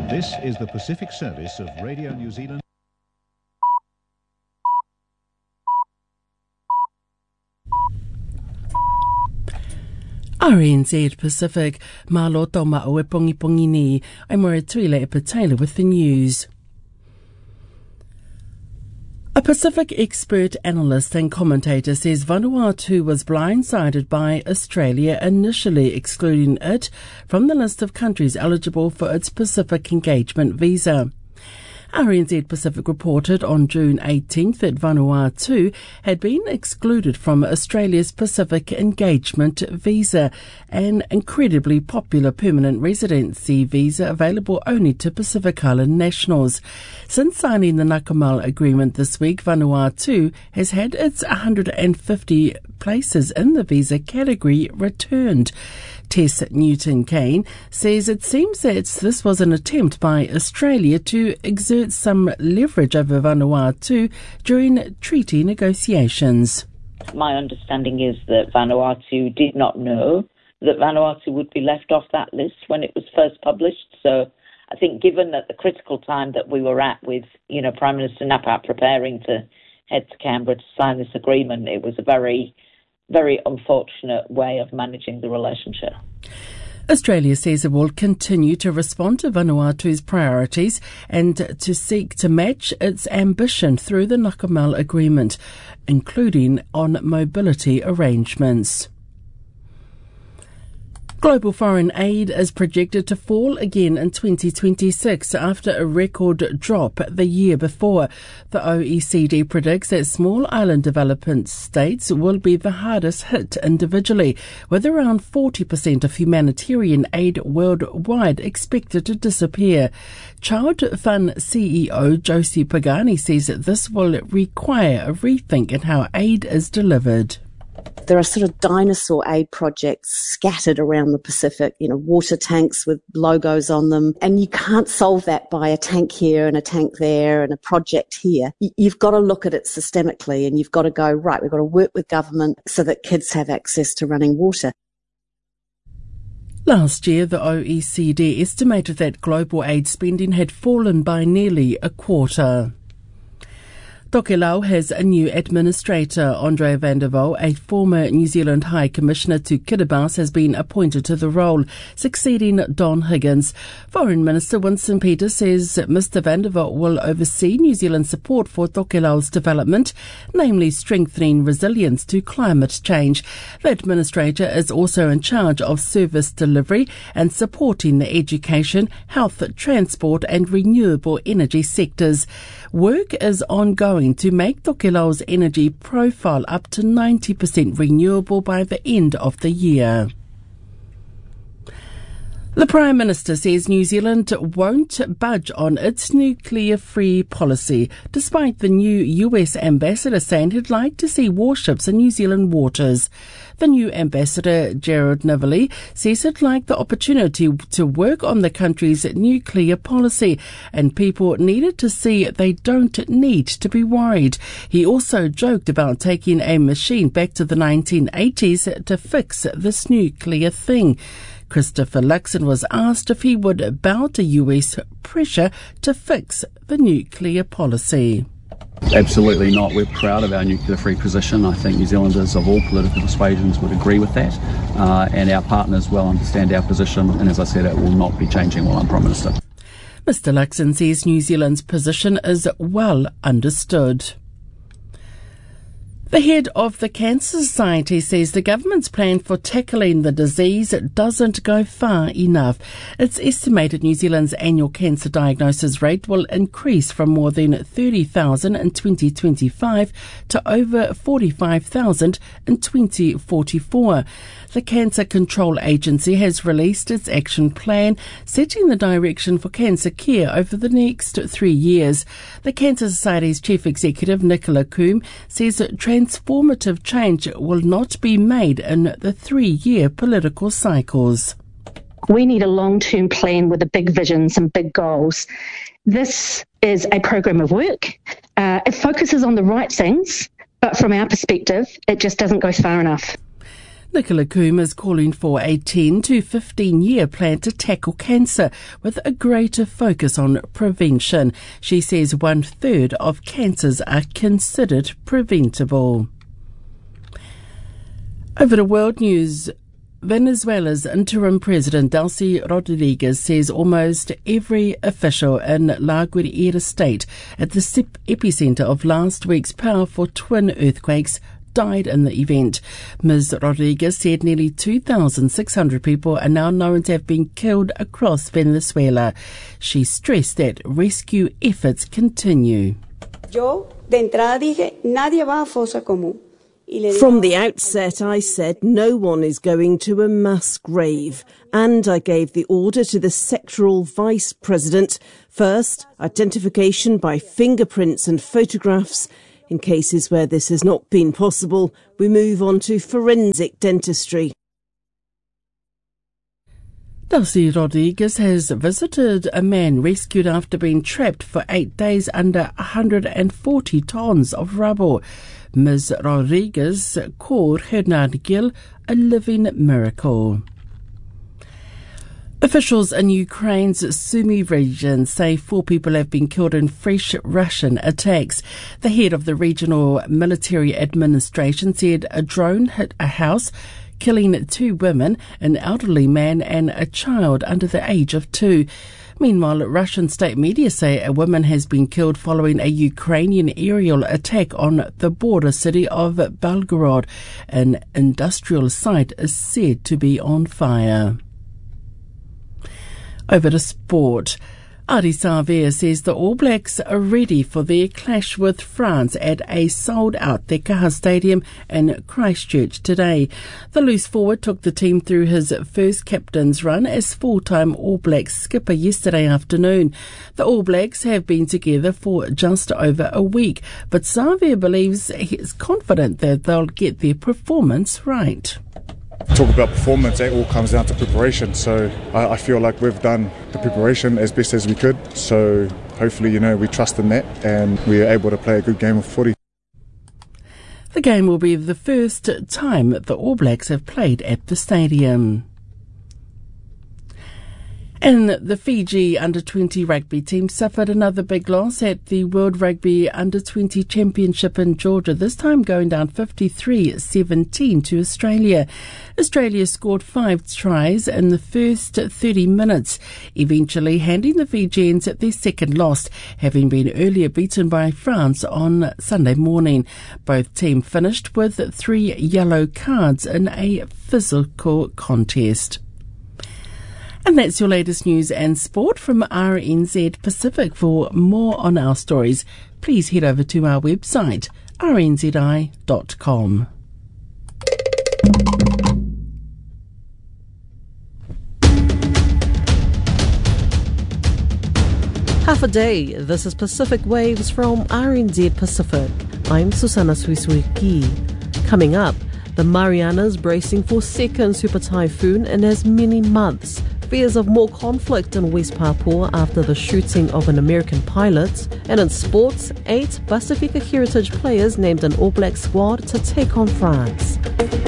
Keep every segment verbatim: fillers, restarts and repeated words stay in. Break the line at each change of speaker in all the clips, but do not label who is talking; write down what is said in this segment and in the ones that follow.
This is the Pacific Service of Radio New Zealand.
R N Z Pacific, Malo Toma o e pongi pongi ni, I'm Moritwila Epatela with the news. A Pacific expert analyst and commentator says Vanuatu was blindsided by Australia initially excluding it from the list of countries eligible for its Pacific Engagement Visa. R N Z Pacific reported on June eighteenth that Vanuatu had been excluded from Australia's Pacific Engagement Visa, an incredibly popular permanent residency visa available only to Pacific Island nationals. Since signing the Nakamal Agreement this week, Vanuatu has had its one hundred fifty places in the visa category returned. Tess Newton-Kane says it seems that this was an attempt by Australia to exert some leverage over Vanuatu during treaty negotiations.
My understanding is that Vanuatu did not know that Vanuatu would be left off that list when it was first published. So I think given that the critical time that we were at with, you know, Prime Minister Napat preparing to head to Canberra to sign this agreement, it was a very very unfortunate way of managing the relationship.
Australia says it will continue to respond to Vanuatu's priorities and to seek to match its ambition through the Nakamal Agreement, including on mobility arrangements. Global foreign aid is projected to fall again in twenty twenty-six after a record drop the year before. The O E C D predicts that small island development states will be the hardest hit individually, with around forty percent of humanitarian aid worldwide expected to disappear. Child Fund C E O Josie Pagani says that this will require a rethink in how aid is delivered.
There are sort of dinosaur aid projects scattered around the Pacific, you know, water tanks with logos on them. And you can't solve that by a tank here and a tank there and a project here. You've got to look at it systemically and you've got to go, right, we've got to work with government so that kids have access to running water.
Last year, the O E C D estimated that global aid spending had fallen by nearly a quarter. Tokelau has a new administrator. Andre van der Walt, a former New Zealand High Commissioner to Kiribati, has been appointed to the role, succeeding Don Higgins. Foreign Minister Winston Peters says Mister van der Walt will oversee New Zealand's support for Tokelau's development, namely strengthening resilience to climate change. The administrator is also in charge of service delivery and supporting the education, health, transport and renewable energy sectors. Work is ongoing to make Tokelau's energy profile up to ninety percent renewable by the end of the year. The Prime Minister says New Zealand won't budge on its nuclear-free policy, despite the new U S ambassador saying he'd like to see warships in New Zealand waters. The new ambassador, Gerard Nivelli, says he'd like the opportunity to work on the country's nuclear policy, and people needed to see they don't need to be worried. He also joked about taking a machine back to the nineteen eighties to fix this nuclear thing. Christopher Luxon was asked if he would bow to U S pressure to fix the nuclear policy.
Absolutely not. We're proud of our nuclear-free position. I think New Zealanders of all political persuasions would agree with that, uh, and our partners well understand our position, and as I said, it will not be changing while I'm Prime Minister.
Mister Luxon says New Zealand's position is well understood. The head of the Cancer Society says the government's plan for tackling the disease doesn't go far enough. It's estimated New Zealand's annual cancer diagnosis rate will increase from more than thirty thousand in twenty twenty-five to over forty-five thousand in twenty forty-four. The Cancer Control Agency has released its action plan, setting the direction for cancer care over the next three years. The Cancer Society's Chief Executive, Nicola Coombe, says that transformative change will not be made in the three-year political cycles.
We need a long-term plan with a big vision, some big goals. This is a program of work. Uh, it focuses on the right things, but from our perspective, it just doesn't go far enough.
Nicola Coombe is calling for a ten to fifteen year plan to tackle cancer with a greater focus on prevention. She says one third of cancers are considered preventable. Over to world news. Venezuela's interim president Delcy Rodriguez says almost every official in La Guaira state at the epicenter of last week's powerful twin earthquakes died in the event. Miz Rodriguez said nearly two thousand six hundred people are now known to have been killed across Venezuela. She stressed that rescue efforts continue.
Yo de entrada dije, nadie va a fosa común.
From the outset, I said no one is going to a mass grave, and I gave the order to the sectoral vice president. First, identification by fingerprints and photographs. In cases where this has not been possible, we move on to forensic dentistry.
Delcy Rodriguez has visited a man rescued after being trapped for eight days under one hundred forty tonnes of rubble. Miz Rodriguez called Hernán Gil a living miracle. Officials in Ukraine's Sumy region say four people have been killed in fresh Russian attacks. The head of the regional military administration said a drone hit a house, killing two women, an elderly man and a child under the age of two. Meanwhile, Russian state media say a woman has been killed following a Ukrainian aerial attack on the border city of Belgorod. An industrial site is said to be on fire. Over to sport. Ardie Savea says the All Blacks are ready for their clash with France at a sold-out Te Kaha Stadium in Christchurch today. The loose forward took the team through his first captain's run as full-time All Blacks skipper yesterday afternoon. The All Blacks have been together for just over a week, but Savea believes he is confident that they'll get their performance right.
Talk about performance, it all comes down to preparation. So I, I feel like we've done the preparation as best as we could. So hopefully, you know, we trust in that and we are able to play a good game of footy.
The game will be the first time the All Blacks have played at the stadium. And the Fiji under twenty rugby team suffered another big loss at the World Rugby under twenty Championship in Georgia, this time going down fifty-three seventeen to Australia. Australia scored five tries in the first thirty minutes, eventually handing the Fijians their second loss, having been earlier beaten by France on Sunday morning. Both teams finished with three yellow cards in a physical contest. And that's your latest news and sport from R N Z Pacific. For more on our stories, please head over to our website, r n z i dot com.
Half a day, this is Pacific Waves from R N Z Pacific. I'm Susana Suisuiki. Coming up, the Marianas bracing for second super typhoon in as many months. Fears of more conflict in West Papua after the shooting of an American pilot. And in sports, eight Pasifika Heritage players named an All Black squad to take on France.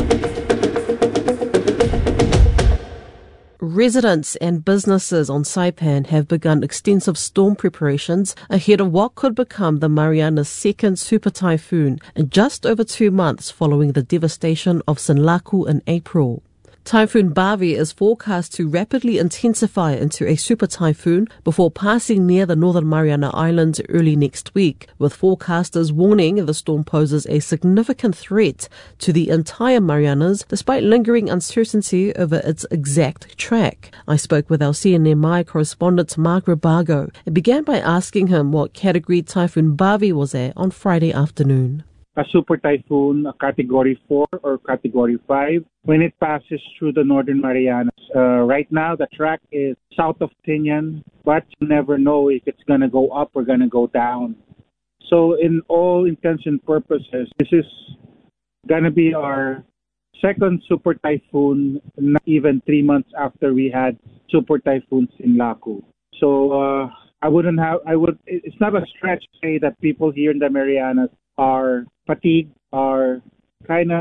Residents and businesses on Saipan have begun extensive storm preparations ahead of what could become the Marianas' second super typhoon in just over two months following the devastation of Sinlaku in April. Typhoon Bavi is forecast to rapidly intensify into a super typhoon before passing near the Northern Mariana Islands early next week, with forecasters warning the storm poses a significant threat to the entire Marianas despite lingering uncertainty over its exact track. I spoke with our C N M I correspondent Mark Rabago and began by asking him what category Typhoon Bavi was at on Friday afternoon.
A super typhoon, a category four or category five, when it passes through the Northern Marianas. Uh, right now, the track is south of Tinian, but you never know if it's going to go up or going to go down. So in all intents and purposes, this is going to be our second super typhoon, not even three months after we had super typhoons in Laku. So uh, I wouldn't have, I would, it's not a stretch to say that people here in the Marianas are fatigued, are kind of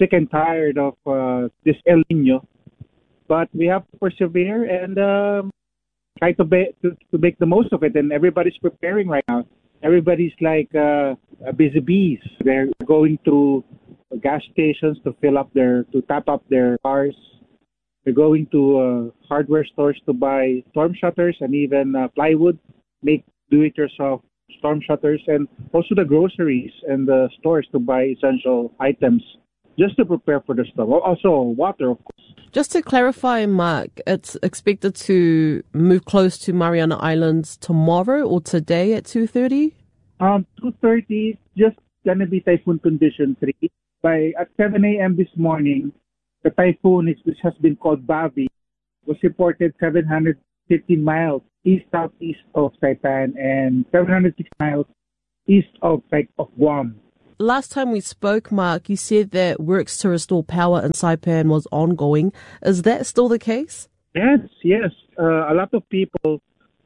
sick and tired of uh, this El Nino, but we have to persevere and um, try to, be, to to make the most of it. And everybody's preparing right now. Everybody's like uh, busy bees. They're going through gas stations to fill up their to tap up their cars. They're going to uh, hardware stores to buy storm shutters and even uh, plywood, make do-it-yourself storm shutters, and also the groceries and the stores to buy essential items just to prepare for the storm. Also, water, of course.
Just to clarify, Mark, it's expected to move close to Mariana Islands tomorrow or today at two thirty?
Um, two thirty, just going to be typhoon condition three. By at seven a.m. this morning, the typhoon, which has been called Bavi, was reported seven hundred fifteen miles east-southeast of Saipan and seven hundred six miles east of, of Guam.
Last time we spoke, Mark, you said that works to restore power in Saipan was ongoing. Is that still the case?
Yes, yes. Uh, a lot of people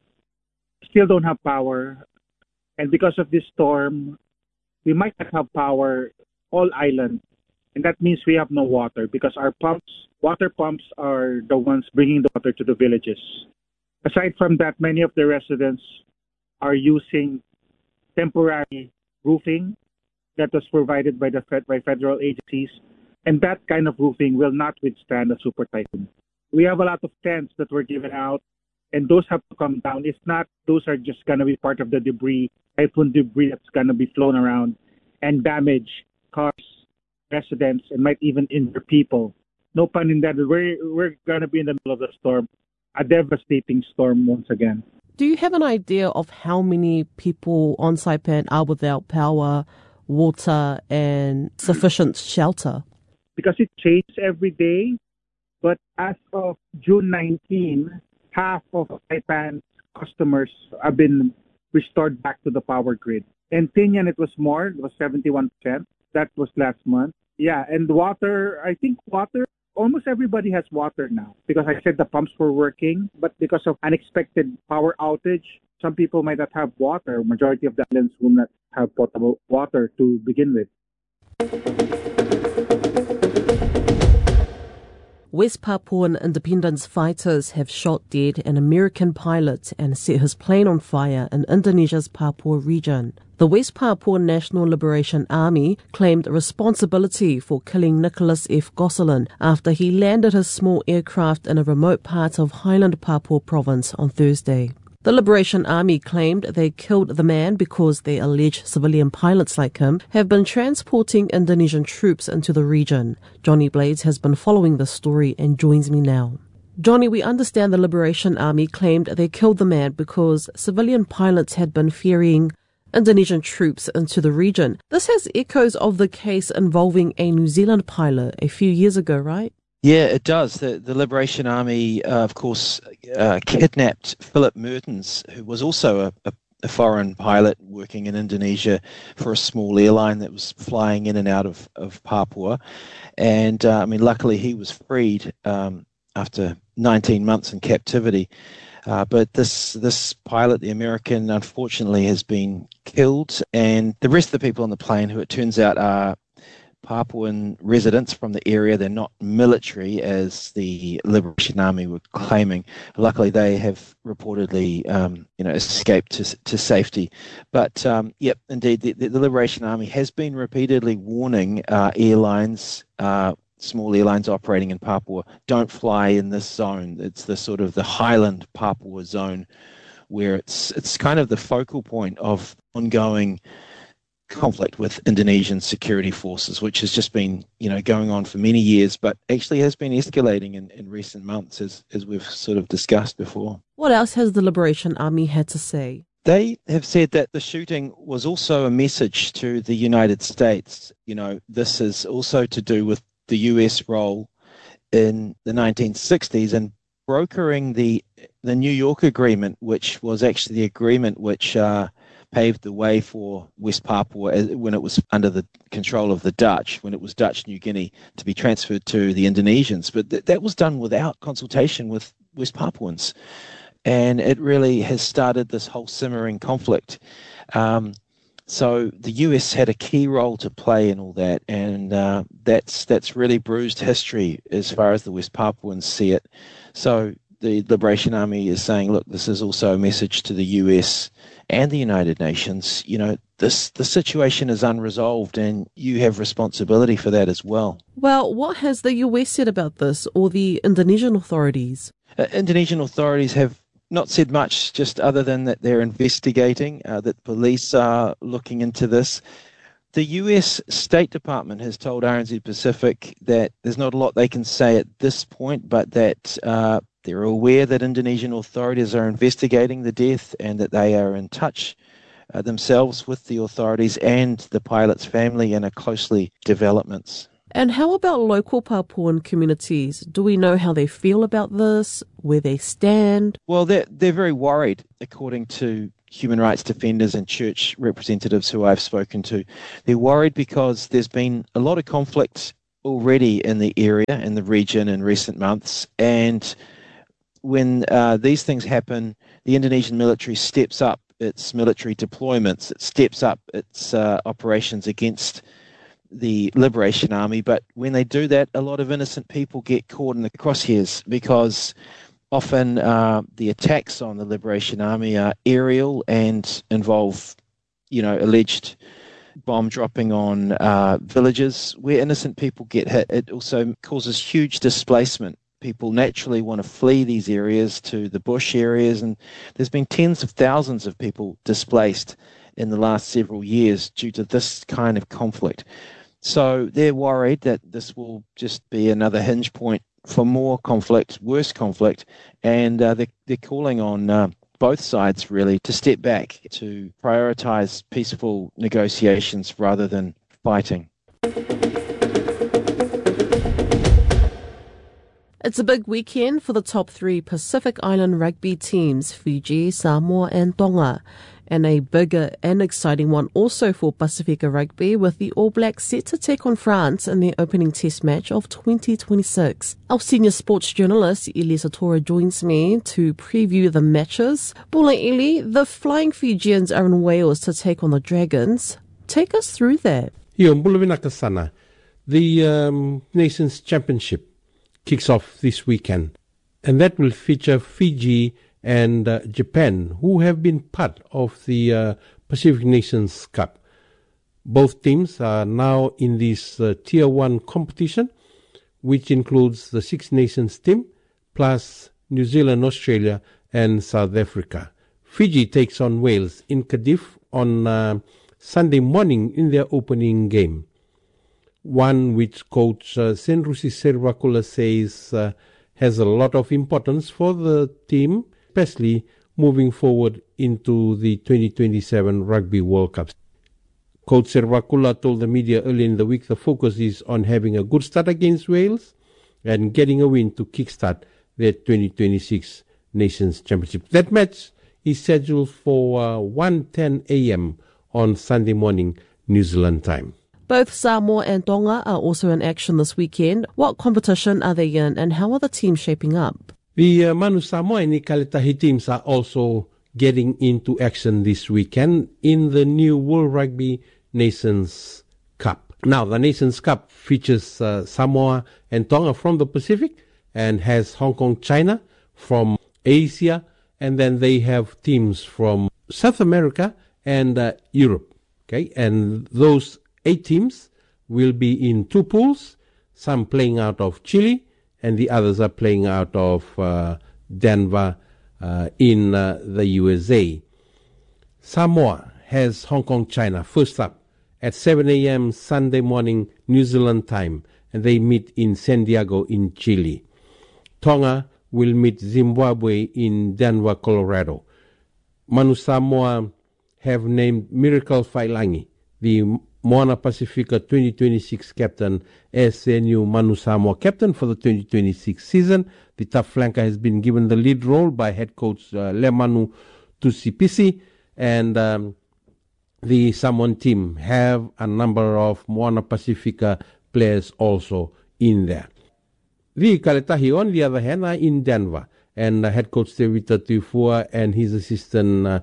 still don't have power. And because of this storm, we might not have power all island. And that means we have no water because our pumps, water pumps are the ones bringing the water to the villages. Aside from that, many of the residents are using temporary roofing that was provided by the fed, by federal agencies, and that kind of roofing will not withstand a super typhoon. We have a lot of tents that were given out, and those have to come down. If not, those are just going to be part of the debris, typhoon debris that's going to be flown around and damage cars, residents, and might even injure people. No pun intended. We're, we're going to be in the middle of the storm, a devastating storm once again.
Do you have an idea of how many people on Saipan are without power, water, and sufficient shelter?
Because it changes every day, but as of June nineteenth, half of Saipan's customers have been restored back to the power grid. In Tinian, it was more, it was seventy-one percent. That was last month. Yeah, and water, I think water, almost everybody has water now because I said the pumps were working, but because of unexpected power outage, some people might not have water. Majority of the islands will not have potable water to begin with.
West Papuan independence fighters have shot dead an American pilot and set his plane on fire in Indonesia's Papua region. The West Papuan National Liberation Army claimed responsibility for killing Nicholas F. Gosselin after he landed his small aircraft in a remote part of Highland Papua province on Thursday. The Liberation Army claimed they killed the man because they allege civilian pilots like him have been transporting Indonesian troops into the region. Johnny Blades has been following the story and joins me now. Johnny, we understand the Liberation Army claimed they killed the man because civilian pilots had been ferrying Indonesian troops into the region. This has echoes of the case involving a New Zealand pilot a few years ago, right?
Yeah, it does. The, the Liberation Army, uh, of course, uh, kidnapped Philip Mertens, who was also a, a, a foreign pilot working in Indonesia for a small airline that was flying in and out of, of Papua. And, uh, I mean, luckily he was freed um, after nineteen months in captivity. Uh, but this this pilot, the American, unfortunately has been killed. And the rest of the people on the plane, who it turns out are Papuan residents from the area. They're not military, as the Liberation Army were claiming. Luckily, they have reportedly, um, you know, escaped to to safety. But um, yep, indeed, the, the Liberation Army has been repeatedly warning uh, airlines, uh, small airlines operating in Papua, don't fly in this zone. It's the sort of the Highland Papua zone, where it's it's kind of the focal point of ongoing conflict with Indonesian security forces, which has just been, you know, going on for many years, but actually has been escalating in, in recent months, as, as we've sort of discussed before.
What else has the Liberation Army had to say?
They have said that the shooting was also a message to the United States. You know, this is also to do with the U S role in the nineteen sixties and brokering the the New York Agreement, which was actually the agreement which uh, paved the way for West Papua when it was under the control of the Dutch, when it was Dutch New Guinea, to be transferred to the Indonesians. But th- that was done without consultation with West Papuans. And it really has started this whole simmering conflict. Um, So the U S had a key role to play in all that, and uh, that's that's really bruised history as far as the West Papuans see it. So the Liberation Army is saying, look, this is also a message to the U S and the United Nations. You know, this the situation is unresolved, and you have responsibility for that as well.
Well, what has the U S said about this, or the Indonesian authorities?
Uh, Indonesian authorities have not said much, just other than that they're investigating, uh, that police are looking into this. The U S State Department has told R N Z Pacific that there's not a lot they can say at this point, but that uh, they're aware that Indonesian authorities are investigating the death and that they are in touch uh, themselves with the authorities and the pilot's family and are closely developments.
And how about local Papuan communities? Do we know how they feel about this, where they stand?
Well, they're, they're very worried, according to human rights defenders and church representatives who I've spoken to. They're worried because there's been a lot of conflict already in the area, in the region in recent months. And when uh, these things happen, the Indonesian military steps up its military deployments, it steps up its uh, operations against the Liberation Army. But when they do that, a lot of innocent people get caught in the crosshairs, because often uh, the attacks on the Liberation Army are aerial and involve, you know, alleged bomb dropping on uh, villages where innocent people get hit. It also causes huge displacement. People naturally want to flee these areas to the bush areas, and there's been tens of thousands of people displaced in the last several years due to this kind of conflict. So they're worried that this will just be another hinge point for more conflict, worse conflict, and uh, they're, they're calling on uh, both sides really to step back, to prioritize peaceful negotiations rather than fighting.
It's a big weekend for the top three Pacific Island rugby teams, Fiji, Samoa and Tonga. And a bigger and exciting one also for Pacifica Rugby, with the All Blacks set to take on France in their opening test match of twenty twenty-six. Our senior sports journalist, Eli Satora, joins me to preview the matches. Bula Eli, the Flying Fijians are in Wales to take on the Dragons. Take us through that.
Yeah, Bulavinakasana. The um, Nations Championship kicks off this weekend, and that will feature Fiji and uh, Japan, who have been part of the uh, Pacific Nations Cup. Both teams are now in this uh, Tier one competition, which includes the Six Nations team, plus New Zealand, Australia, and South Africa. Fiji takes on Wales in Cardiff on uh, Sunday morning in their opening game, one which coach uh, Senrusi Servakula says uh, has a lot of importance for the team, especially moving forward into the twenty twenty-seven Rugby World Cup. Coach Servakula told the media early in the week the focus is on having a good start against Wales and getting a win to kickstart their twenty twenty-six Nations Championship. That match is scheduled for uh, one ten a.m. on Sunday morning, New Zealand time.
Both Samoa and Tonga are also in action this weekend. What competition are they in, and how are the teams shaping up?
The uh, Manu Samoa and Nikaletahi teams are also getting into action this weekend in the new World Rugby Nations Cup. Now, the Nations Cup features uh, Samoa and Tonga from the Pacific and has Hong Kong, China from Asia, and then they have teams from South America and uh, Europe. Okay, and those eight teams will be in two pools, some playing out of Chile, and the others are playing out of uh, Denver uh, in uh, the U S A. Samoa has Hong Kong, China first up at seven a.m. Sunday morning New Zealand time, and they meet in San Diego in Chile. Tonga will meet Zimbabwe in Denver, Colorado. Manu Samoa have named Miracle Failangi, the Moana Pacifica twenty twenty-six captain, as their new Manu Samoa captain for the twenty twenty-six season. The tough flanker has been given the lead role by head coach uh, Lemanu Tusipisi, and um, the Samoan team have a number of Moana Pacifica players also in there. The Kaletahi, on the other hand, are in Denver, and uh, head coach Tevita Tuifua and his assistant uh,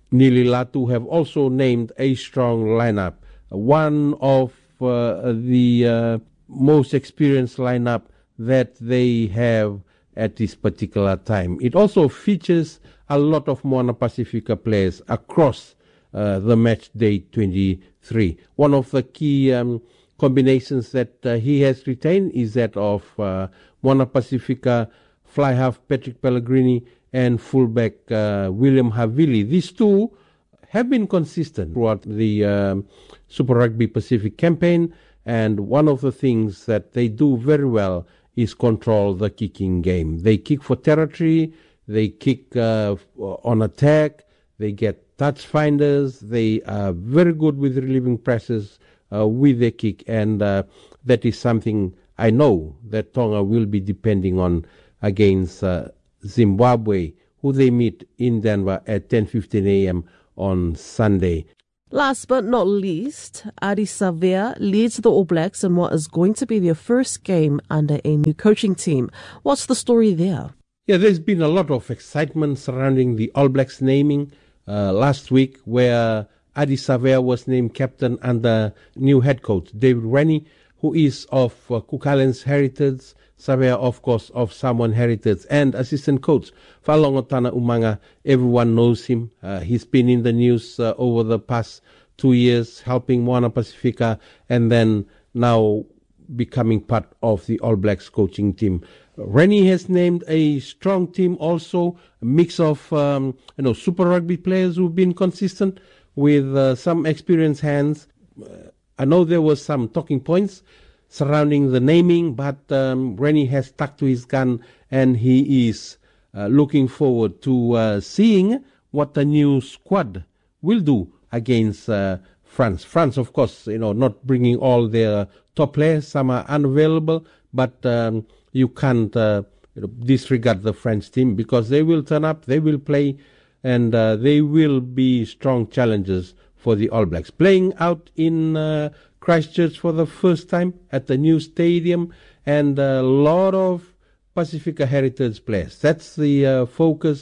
Nili Latu have also named a strong lineup. One of uh, the uh, most experienced lineup that they have at this particular time. It also features a lot of Moana Pacifica players across uh, the match day twenty-three. One of the key um, combinations that uh, he has retained is that of uh, Moana Pacifica fly half Patrick Pellegrini and fullback uh, William Havili. These two have been consistent throughout the um, Super Rugby Pacific campaign, and one of the things that they do very well is control the kicking game. They kick for territory, they kick uh, on attack, they get touch finders, they are very good with relieving presses uh, with their kick, and uh, that is something I know that Tonga will be depending on against uh, Zimbabwe, who they meet in Denver at ten fifteen a.m. on Sunday.
Last but not least, Ardie Savea leads the All Blacks in what is going to be their first game under a new coaching team. What's the story there?
Yeah, there's been a lot of excitement surrounding the All Blacks naming uh, last week, where Ardie Savea was named captain under new head coach David Rennie, who is of uh, Cook Islands heritage, Savea, of course, of Samoan heritage, and assistant coach Fa'alongotana Umanga. Everyone knows him. Uh, he's been in the news uh, over the past two years, helping Moana Pacifica, and then now becoming part of the All Blacks coaching team. Rennie has named a strong team also, a mix of um, you know Super Rugby players who've been consistent with uh, some experienced hands. Uh, I know there was some talking points surrounding the naming, but um, Rennie has stuck to his gun, and he is uh, looking forward to uh, seeing what the new squad will do against uh, France. France, of course, you know, not bringing all their top players. Some are unavailable, but um, you can't uh, you know, disregard the French team, because they will turn up, they will play, and uh, they will be strong challengers for the All Blacks. Playing out in uh, Christchurch for the first time at the new stadium, and a lot of Pacifica heritage players. That's the uh, focus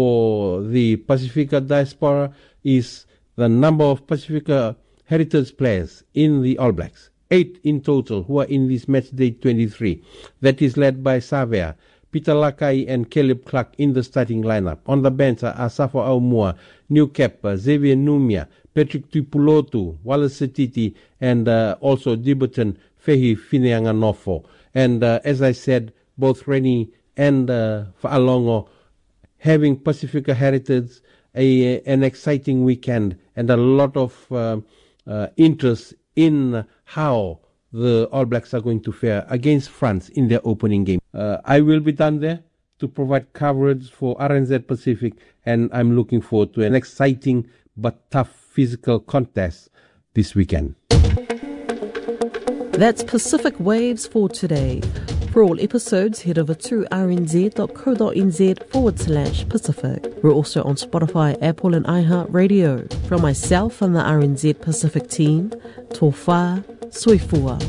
for the Pacifica diaspora, is the number of Pacifica heritage players in the All Blacks. Eight in total who are in this match day twenty-three. That is led by Savea, Peter Lakai and Caleb Clark in the starting lineup. On the bench are Asafo Aumua, New Cap, Xavier Numia, Patrick Tuipulotu, Wallace Setiti, and uh, also Diberton Fehi Fineanganofo. And uh, as I said, both Rennie and uh, Fa'alongo having Pacifica heritage, a, an exciting weekend, and a lot of uh, uh, interest in how the All Blacks are going to fare against France in their opening game. Uh, I will be down there to provide coverage for R N Z Pacific, and I'm looking forward to an exciting but tough physical contest this weekend.
That's Pacific Waves for today. For all episodes, head over to rnz.co.nz forward slash Pacific. We're also on Spotify, Apple and iHeartRadio. From myself and the R N Z Pacific team, tō whā, soifua.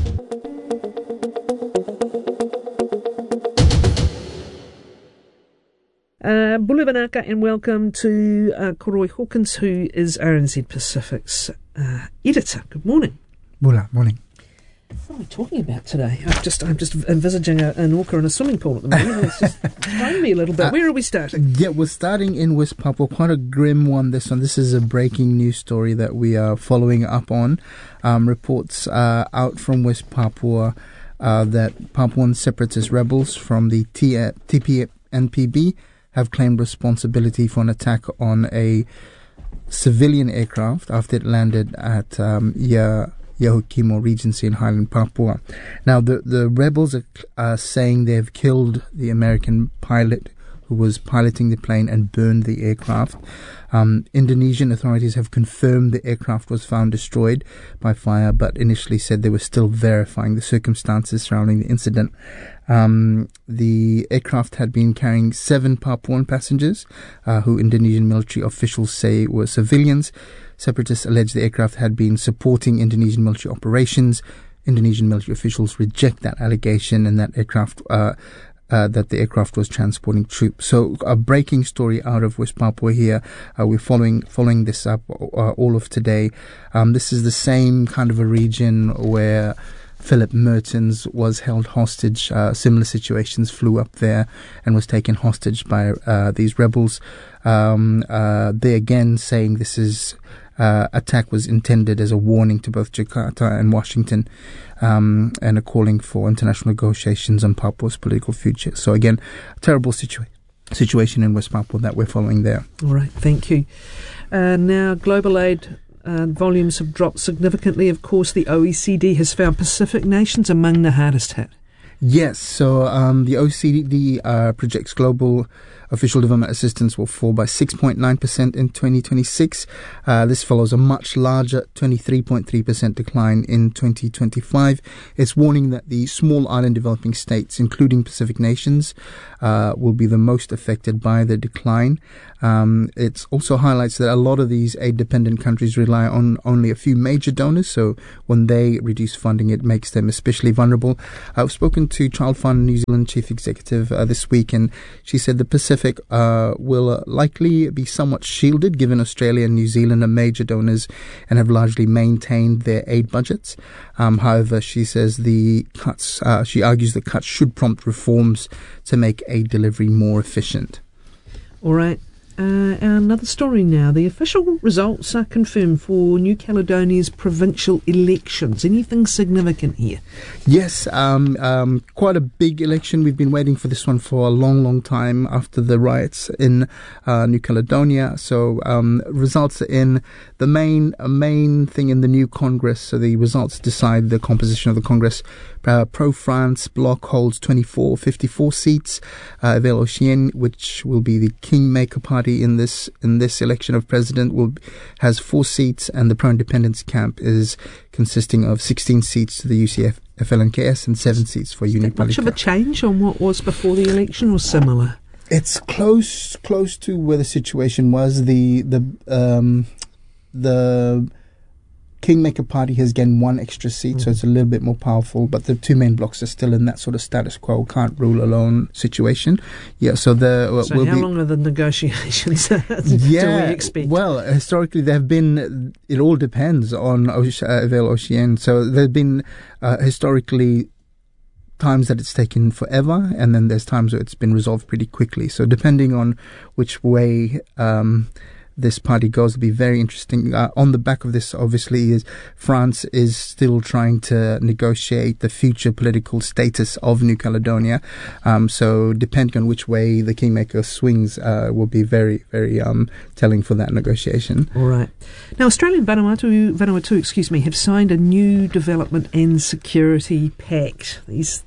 Uh, Bula Vanaka, and welcome to uh, Koroi Hawkins, who is R N Z Pacific's uh, editor. Good morning.
Bula, morning.
What are we talking about today? I'm just, I'm just envisaging a, an orca in a swimming pool at the moment. It's just throwing me a little bit. Uh, Where are we starting?
Yeah, we're starting in West Papua. Quite a grim one, this one. This is a breaking news story that we are following up on. Um, reports uh, out from West Papua uh, that Papuan separatist rebels from the T P N P B have claimed responsibility for an attack on a civilian aircraft after it landed at um, Ya Yahukimo Regency in Highland Papua. Now, the, the rebels are uh, saying they've killed the American pilot who was piloting the plane and burned the aircraft. Um, Indonesian authorities have confirmed the aircraft was found destroyed by fire, but initially said they were still verifying the circumstances surrounding the incident. Um, the aircraft had been carrying seven Papuan passengers, uh, who Indonesian military officials say were civilians. Separatists allege the aircraft had been supporting Indonesian military operations. Indonesian military officials reject that allegation, and that aircraft uh, uh, that the aircraft was transporting troops. So a breaking story out of West Papua here. Uh, we're following following this up uh, all of today. Um, this is the same kind of a region where Philip Mertens was held hostage. Uh, similar situations, flew up there and was taken hostage by uh, these rebels. Um, uh, they again saying this is uh, attack was intended as a warning to both Jakarta and Washington, um, and a calling for international negotiations on Papua's political future. So again, terrible situa- situation in West Papua that we're following there.
All right, thank you. Uh, now, global aid Uh, volumes have dropped significantly. Of course, the O E C D has found Pacific nations among the hardest hit.
Yes, so um, the O E C D uh, projects global official development assistance will fall by six point nine percent in twenty twenty-six. Uh, this follows a much larger twenty-three point three percent decline in twenty twenty-five. It's warning that the small island developing states, including Pacific nations, uh, will be the most affected by the decline. Um, it also highlights that a lot of these aid-dependent countries rely on only a few major donors, so when they reduce funding, it makes them especially vulnerable. I've spoken to Child Fund New Zealand Chief Executive uh, this week, and she said the Pacific uh, will uh, likely be somewhat shielded, given Australia and New Zealand are major donors and have largely maintained their aid budgets. Um, however, she says the cuts, uh, she argues the cuts should prompt reforms to make aid delivery more efficient.
All right. Uh, another story now. The official results are confirmed for New Caledonia's provincial elections. Anything significant here?
Yes, um, um, quite a big election. We've been waiting for this one for a long, long time after the riots in uh, New Caledonia. So um, results are in. The main uh, main thing in the new Congress, so the results decide the composition of the Congress. Uh, Pro-France bloc holds twenty-four fifty-four seats. Uh, Evel Ocean, which will be the kingmaker party in this in this election of president, will has four seats, and the pro-independence camp is consisting of sixteen seats to the U C F, F L N K S, and seven seats for Union
Much of a change on what was before the election, or similar?
It's close close to where the situation was. The the um, the Kingmaker Party has gained one extra seat, mm. so it's a little bit more powerful, but the two main blocks are still in that sort of status quo, can't rule alone situation. Yeah, so the uh,
so
will
how
be,
long are the negotiations?
yeah,
do we expect?
Well, historically there have been. It all depends on Evel Ocean. So there have been uh, historically times that it's taken forever, and then there's times where it's been resolved pretty quickly. So depending on which way Um, this party goes, will be very interesting. Uh, on the back of this, obviously, is France is still trying to negotiate the future political status of New Caledonia. Um, so depending on which way the Kingmaker swings, uh, will be very, very um, telling for that negotiation.
All right. Now, Australia and Vanuatu, Vanuatu, excuse me, have signed a new development and security pact. These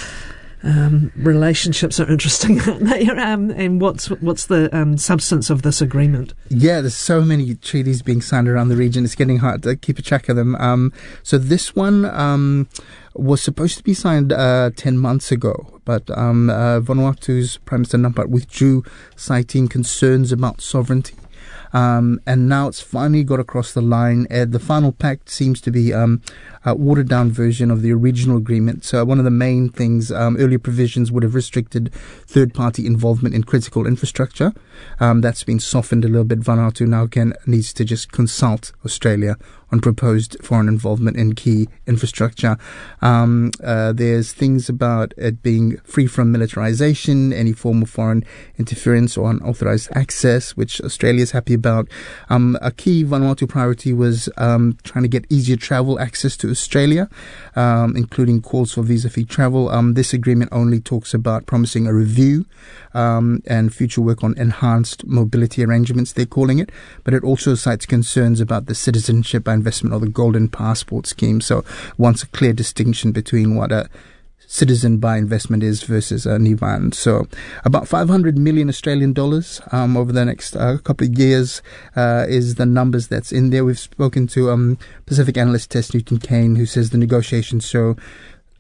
Um, relationships are interesting, aren't they? Um, and what's what's the um, substance of this agreement?
Yeah, there's so many treaties being signed around the region. It's getting hard to keep a track of them. Um, so this one um, was supposed to be signed uh, ten months ago, but um, uh, Vanuatu's Prime Minister Nampat withdrew, citing concerns about sovereignty. Um, and now it's finally got across the line. Uh, the final pact seems to be um, a watered-down version of the original agreement. So one of the main things, um, earlier provisions would have restricted third-party involvement in critical infrastructure. Um, that's been softened a little bit. Vanuatu now can needs to just consult Australia on proposed foreign involvement in key infrastructure. Um, uh, there's things about it being free from militarization, any form of foreign interference or unauthorized access, which Australia is happy about. Um, a key Vanuatu priority was um, trying to get easier travel access to Australia, um, including calls for visa-free travel. Um, this agreement only talks about promising a review um, and future work on enhanced mobility arrangements, they're calling it, but it also cites concerns about the citizenship by investment or the Golden Passport scheme. So wants a clear distinction between what a citizen by investment is versus a Nivan. So about five hundred million Australian dollars um, over the next uh, couple of years uh, is the numbers that's in there. We've spoken to um, Pacific analyst Tess Newton Kane, who says the negotiations show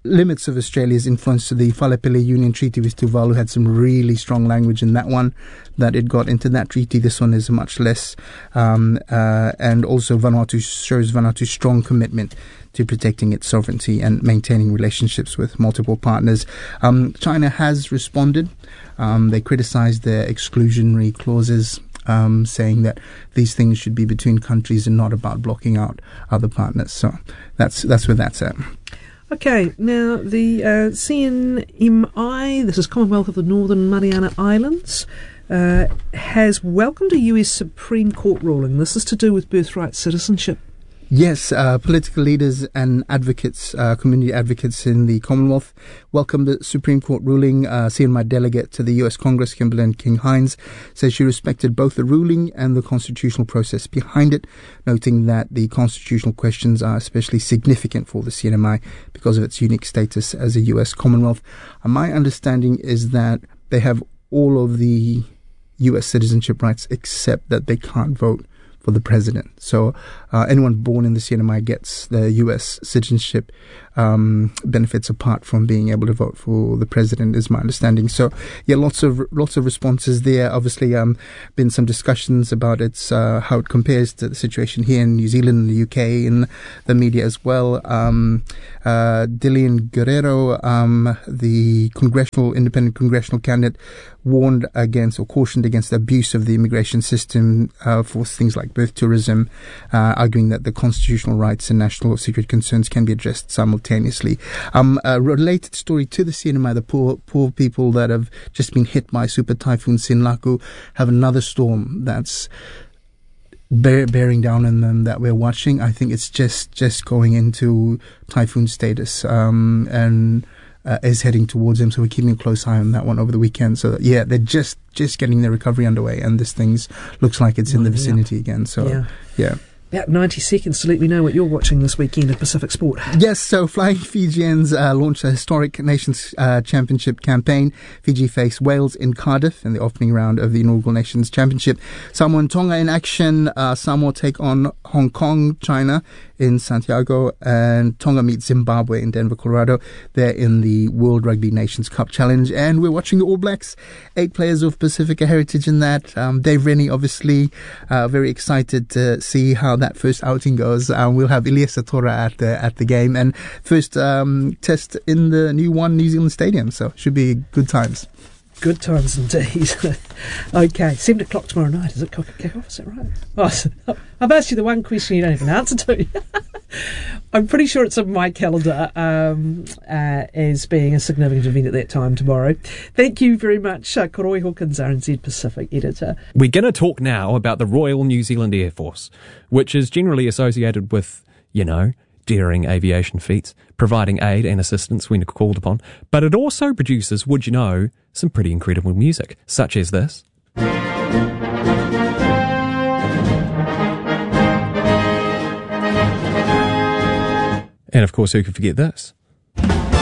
limits of Australia's influence to the Whalepili Union Treaty with Tuvalu had some really strong language in that one, that it got into that treaty. This one is much less. Um, uh, and also Vanuatu shows Vanuatu's strong commitment to protecting its sovereignty and maintaining relationships with multiple partners. Um, China has responded. Um, they criticized their exclusionary clauses, um, saying that these things should be between countries and not about blocking out other partners. So that's that's where that's at.
Okay, now the uh, C N M I, this is Commonwealth of the Northern Mariana Islands, uh, has welcomed a U S Supreme Court ruling. This is to do with birthright citizenship.
Yes, uh, political leaders and advocates, uh, community advocates in the Commonwealth welcomed the Supreme Court ruling. Uh, C N M I delegate to the U S Congress, Kimberlyn King-Hines, says she respected both the ruling and the constitutional process behind it, noting that the constitutional questions are especially significant for the C N M I because of its unique status as a U S Commonwealth. Uh, my understanding is that they have all of the U S citizenship rights except that they can't vote for the president. So uh, anyone born in the C N M I gets the U S citizenship um, benefits apart from being able to vote for the president, is my understanding. So yeah, lots of lots of responses there. Obviously, um, been some discussions about its uh, how it compares to the situation here in New Zealand and the U K in the media as well. Um, uh, Dillian Guerrero, um, the congressional independent congressional candidate, warned against or cautioned against the abuse of the immigration system uh, for things like birth tourism, uh, arguing that the constitutional rights and national security concerns can be addressed simultaneously. Um, a related story to the C N M I, the poor poor people that have just been hit by Super Typhoon Sinlaku have another storm that's bear, bearing down on them that we're watching. I think it's just, just going into typhoon status um, and Uh, is heading towards them, so we're keeping a close eye on that one over the weekend. So yeah, they're just just getting their recovery underway, and this thing's looks like it's in the vicinity again. So
yeah.
yeah.
About ninety seconds to let me know what you're watching this weekend at Pacific Sport.
Yes, so Flying Fijians uh, launched a historic Nations uh, Championship campaign. Fiji face Wales in Cardiff in the opening round of the inaugural Nations Championship. Samoa and Tonga in action. Uh, Samoa take on Hong Kong, China in Santiago, and Tonga meet Zimbabwe in Denver, Colorado. They're in the World Rugby Nations Cup Challenge, and we're watching the All Blacks. Eight players of Pacifica heritage in that. Um, Dave Rennie, obviously, uh, very excited to see how that first outing goes. Um, we'll have Ilias Satora at the at the game, and first um, test in the new One New Zealand Stadium, so should be good times.
Good times indeed. Okay, seven o'clock tomorrow night. Is it kick off? Is that right? Oh, so I've asked you the one question you don't have an answer to. I'm pretty sure it's on my calendar um, uh, as being a significant event at that time tomorrow. Thank you very much, uh, Koroi Hawkins, R N Z Pacific editor.
We're going to talk now about the Royal New Zealand Air Force, which is generally associated with, you know, daring aviation feats, providing aid and assistance when called upon, but it also produces, would you know, some pretty incredible music, such as this. And of course, who could forget this?